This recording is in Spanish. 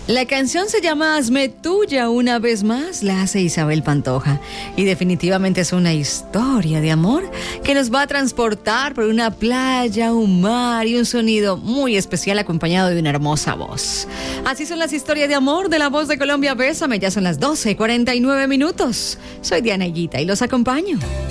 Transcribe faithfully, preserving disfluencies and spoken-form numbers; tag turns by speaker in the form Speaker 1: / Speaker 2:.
Speaker 1: La canción se llama Hazme Tuya una vez más, la hace Isabel Pantoja. Y definitivamente es una historia de amor que nos va a transportar por una playa, un mar y un sonido muy especial acompañado de una hermosa voz. Así son las historias de amor de La Voz de Colombia. Bésame, ya son las doce y cuarenta y nueve minutos. Soy Diana Higuita y los acompaño.